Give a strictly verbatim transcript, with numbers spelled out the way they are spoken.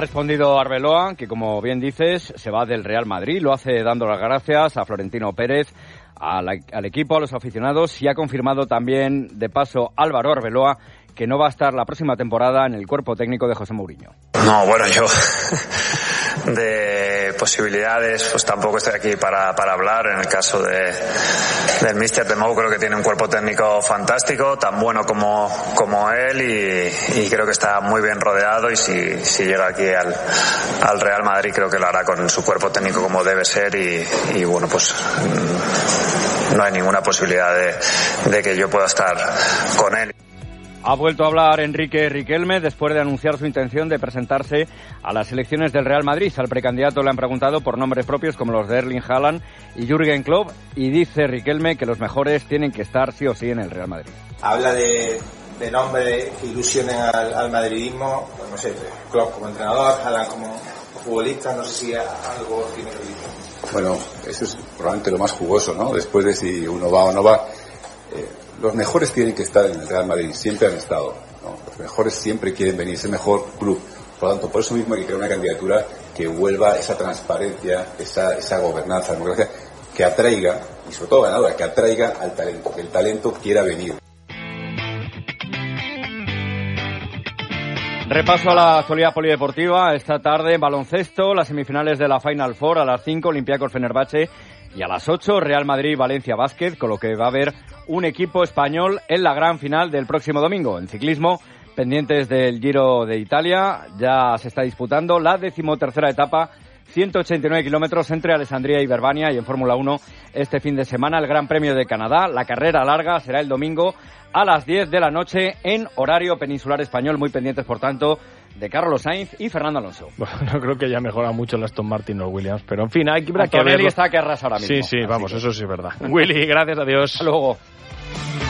respondido Arbeloa, que como bien dices, se va del Real Madrid, lo hace dando las gracias a Florentino Pérez, a la, al equipo, a los aficionados, y ha confirmado también, de paso, Álvaro Arbeloa, que no va a estar la próxima temporada en el cuerpo técnico de José Mourinho. No, bueno, yo de posibilidades pues tampoco estoy aquí para, para hablar. En el caso de del míster de Mou, creo que tiene un cuerpo técnico fantástico, tan bueno como, como él, y, y creo que está muy bien rodeado, y si, si llega aquí al, al Real Madrid creo que lo hará con su cuerpo técnico como debe ser, y, y bueno, pues no hay ninguna posibilidad de, de que yo pueda estar con él. Ha vuelto a hablar Enrique Riquelme después de anunciar su intención de presentarse a las elecciones del Real Madrid. Al precandidato le han preguntado por nombres propios como los de Erling Haaland y Jürgen Klopp, y dice Riquelme que los mejores tienen que estar sí o sí en el Real Madrid. Habla de, de nombres que ilusionen al, al madridismo, pues no sé, Klopp como entrenador, Haaland como futbolista, no sé si algo tiene que ver. Bueno, eso es probablemente lo más jugoso, ¿no? Después de si uno va o no va. Eh, Los mejores tienen que estar en el Real Madrid, siempre han estado, ¿no? Los mejores siempre quieren venir, es el mejor club. Por lo tanto, por eso mismo hay que crear una candidatura que vuelva esa transparencia, esa, esa gobernanza, democracia, que atraiga, y sobre todo ganadora, que atraiga al talento, que el talento quiera venir. Repaso a la actualidad polideportiva. Esta tarde, baloncesto, las semifinales de la Final Four a las cinco, Olympiacos Fenerbahce, y a las ocho, Real Madrid Valencia Basket, con lo que va a haber un equipo español en la gran final del próximo domingo. En ciclismo, pendientes del Giro de Italia, ya se está disputando la decimotercera etapa, ciento ochenta y nueve kilómetros entre Alessandria y Verbania, y en Fórmula uno este fin de semana el Gran Premio de Canadá. La carrera larga será el domingo a las diez de la noche en horario peninsular español. Muy pendientes, por tanto, de Carlos Sainz y Fernando Alonso. Bueno, no creo que haya mejorado mucho el Aston Martin o Williams, pero en fin, hay que ver. Antonelli está que arrasa ahora mismo. Sí, sí, vamos, que... eso sí es verdad. Willy, gracias, adiós. Hasta luego.